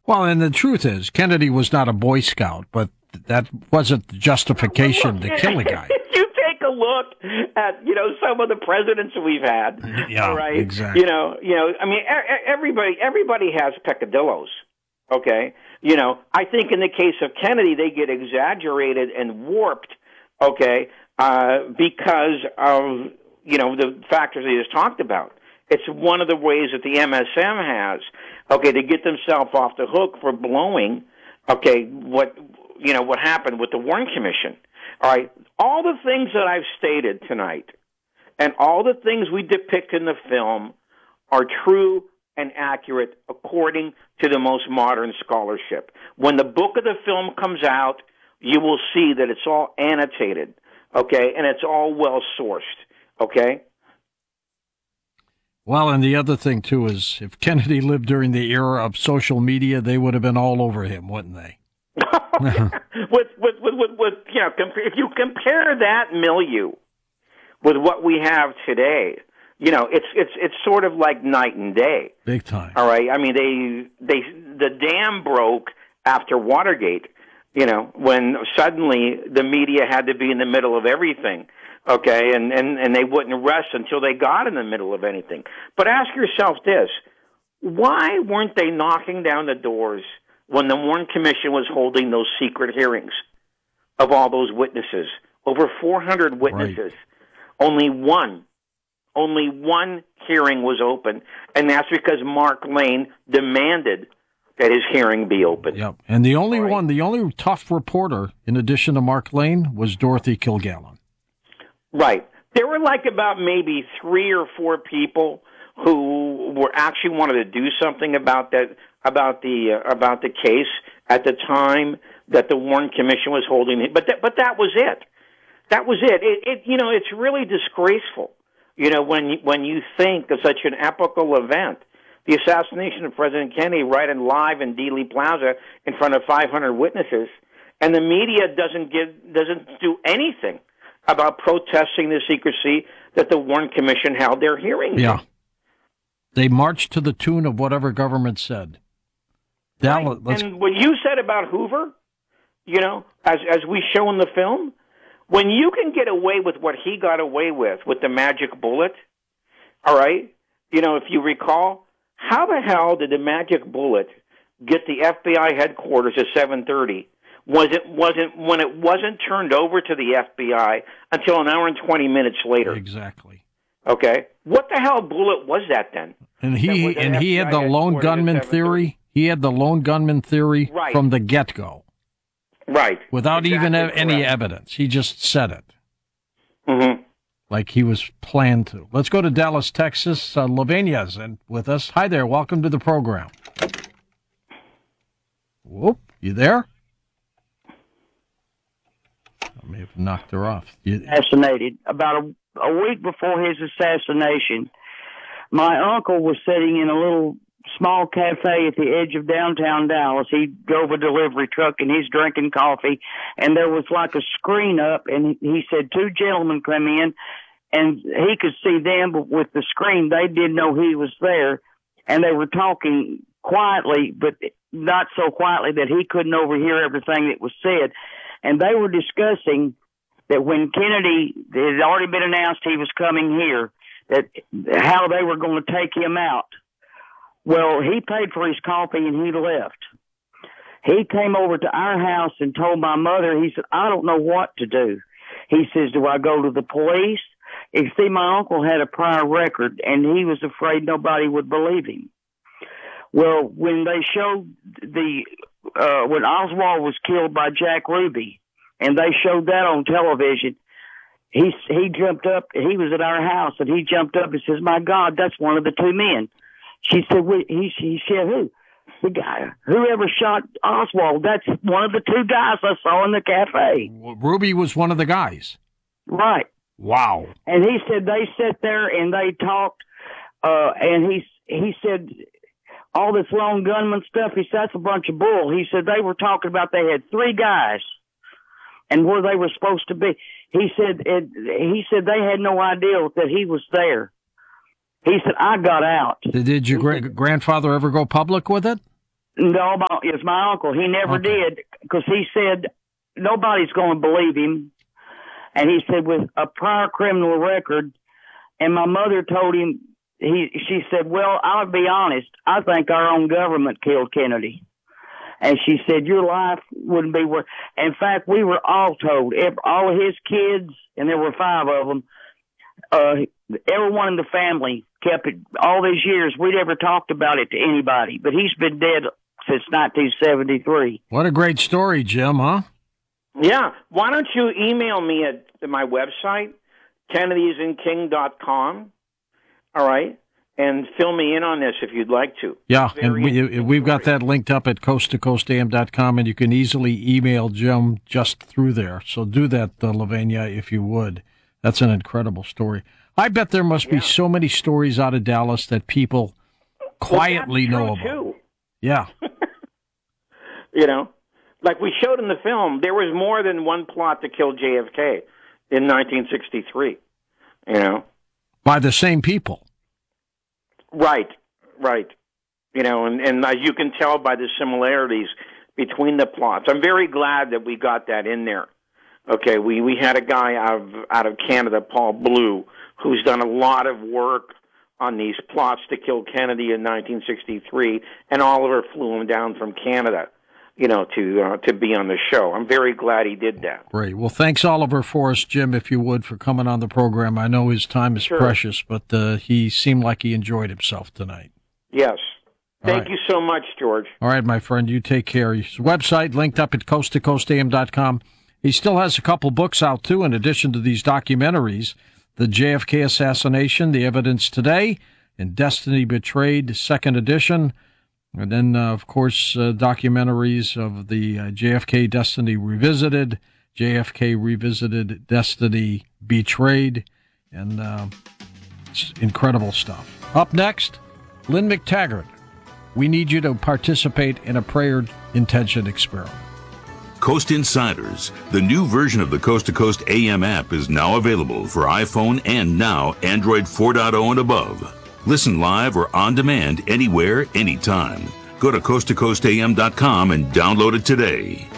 Well, and the truth is, Kennedy was not a Boy Scout, but that wasn't the justification to kill a guy. You take a look at, some of the presidents we've had. Yeah, right? Exactly. I mean, everybody has peccadillos. Okay, I think in the case of Kennedy, they get exaggerated and warped. Okay, because of the factors they just talked about. It's one of the ways that the MSM has, to get themselves off the hook for blowing, what happened with the Warren Commission. All right, all the things that I've stated tonight and all the things we depict in the film are true and accurate according to the most modern scholarship. When the book of the film comes out, you will see that it's all annotated, and it's all well-sourced, Well, and the other thing, too, is if Kennedy lived during the era of social media, they would have been all over him, wouldn't they? If you compare that milieu with what we have today, it's sort of like night and day. Big time. All right. I mean, the dam broke after Watergate. When suddenly the media had to be in the middle of everything. And they wouldn't rest until they got in the middle of anything. But ask yourself this: why weren't they knocking down the doors when the Warren Commission was holding those secret hearings of all those witnesses? Over 400 witnesses. Right. Only one hearing was open, and that's because Mark Lane demanded that his hearing be open. Yep. And the only tough reporter, in addition to Mark Lane, was Dorothy Kilgallen. Right. There were about maybe 3 or 4 people who were actually wanted to do something about the case at the time that the Warren Commission was holding it. But that was it. That was it. It's really disgraceful. When you think of such an epical event, the assassination of President Kennedy right in live in Dealey Plaza in front of 500 witnesses, and the media doesn't do anything about protesting the secrecy that the Warren Commission held their hearings. Yeah. They marched to the tune of whatever government said. Right. And what you said about Hoover, as we show in the film, when you can get away with what he got away with the magic bullet, all right, if you recall, how the hell did the magic bullet get the FBI headquarters at 7:30? When it wasn't turned over to the FBI until an hour and 20 minutes later. Exactly. Okay. What the hell bullet was that then? And he had the lone gunman theory. He had the lone gunman theory from the get-go. Right. Without even any evidence. He just said it. Mm-hmm. Like he was planned to. Let's go to Dallas, Texas. Lavinia's with us. Hi there. Welcome to the program. Whoop. You there? I may have knocked her off. Assassinated. About a week before his assassination, my uncle was sitting in a little small cafe at the edge of downtown Dallas. He drove a delivery truck, and he's drinking coffee, and there was like a screen up, and he said 2 gentlemen come in, and he could see them, but with the screen, they didn't know he was there, and they were talking quietly, but not so quietly that he couldn't overhear everything that was said. And they were discussing that when Kennedy, it had already been announced he was coming here, that how they were going to take him out. Well, he paid for his coffee and he left. He came over to our house and told my mother, he said, I don't know what to do. He says, do I go to the police? You see, my uncle had a prior record, and he was afraid nobody would believe him. Well, when they showed when Oswald was killed by Jack Ruby, and they showed that on television, he jumped up. He was at our house, and he jumped up and says, "My God, that's one of the 2 men." She said, he said, who? The guy, whoever shot Oswald, that's one of the 2 guys I saw in the cafe. Ruby was one of the guys. Right. Wow. And he said they sat there and they talked, and he said, all this lone gunman stuff, he said, that's a bunch of bull. He said they were talking about they had 3 guys and where they were supposed to be. He said they had no idea that he was there. He said, I got out. Did your grandfather ever go public with it? No, it's my uncle. He never did, because he said nobody's going to believe him. And he said, with a prior criminal record, and my mother told him, she said, well, I'll be honest, I think our own government killed Kennedy. And she said, your life wouldn't be worth. In fact, we were all told, all of his kids, and there were 5 of them, everyone in the family kept it all these years. We'd never talked about it to anybody, but he's been dead since 1973. What a great story, Jim, huh? Yeah. Why don't you email me at my website, kennedysandking.com, all right, and fill me in on this if you'd like to. Yeah, and we've got that linked up at coasttocoastam.com, and you can easily email Jim just through there. So do that, Lavenia, if you would. That's an incredible story. I bet there must be so many stories out of Dallas that people quietly know about. Too. Yeah. You know, like we showed in the film, there was more than one plot to kill JFK in 1963, you know. By the same people. Right. You know, and as you can tell by the similarities between the plots. I'm very glad that we got that in there. Okay, we had a guy out of Canada, Paul Blue, who's done a lot of work on these plots to kill Kennedy in 1963, and Oliver flew him down from Canada, you know, to be on the show. I'm very glad he did that. Great. Well, thanks, Oliver, for us, Jim, if you would, for coming on the program. I know his time is precious, but he seemed like he enjoyed himself tonight. Yes. Thank you so much, George. All right, my friend, you take care. His website linked up at coasttocoastam.com. He still has a couple books out, too, in addition to these documentaries. The JFK Assassination, The Evidence Today, and Destiny Betrayed, 2nd edition. And then, of course, documentaries of the JFK Destiny Revisited, JFK Revisited, Destiny Betrayed, and it's incredible stuff. Up next, Lynn McTaggart. We need you to participate in a prayer intention experiment. Coast Insiders, the new version of the Coast to Coast AM app, is now available for iPhone and now Android 4.0 and above. Listen live or on demand anywhere, anytime. Go to coasttocoastam.com and download it today.